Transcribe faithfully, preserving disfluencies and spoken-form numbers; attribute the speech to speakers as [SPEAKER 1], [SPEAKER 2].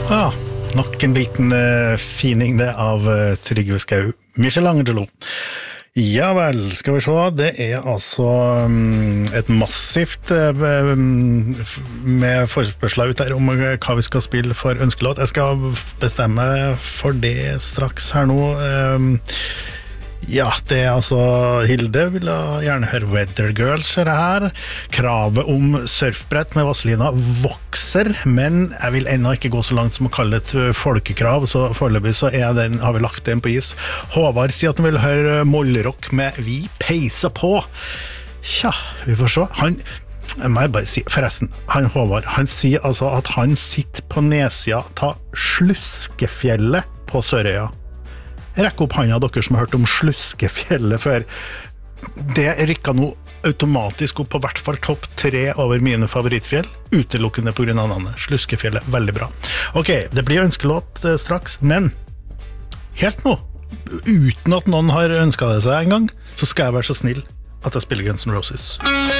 [SPEAKER 1] Ja, nok en liten uh, fining det av uh, Trygve Skau, Michelangelo. Ja vel, skal vi se, det er altså um, et massivt uh, med forespørsler ut her om uh, hva vi skal spille for ønskelåt. Jeg skal bestemme for det straks her nå. Um, ja, det er altså Hilde vil gjerne høre Weather Girls her, her. Kravet om surfbrett med Vaselina vokser, men jeg vil ennå ikke gå så langt som å kalle det et folkekrav, så foreløpig så er den, har vi lagt den på is. Håvard sier at han vil høre Mollrock med Vi peiser på. Tja, vi får se. Han, jeg må bare si, forresten, han Håvard, han sier altså at han sitter på nedsida ta Sluskefjellet på Sørøya. Rekk opp handa dere som har hørt om Sluskefjellet før. Det rykket nå automatisk opp på hvert fall topp tre over mine favorittfjell, utelukkende på grunn av navnet. Sluskefjellet, veldig bra. Ok, det blir ønskelåt eh, straks, men helt nå, uten at noen har ønsket det seg en gang, så skal jeg være så snill at jeg spiller Guns N' Roses.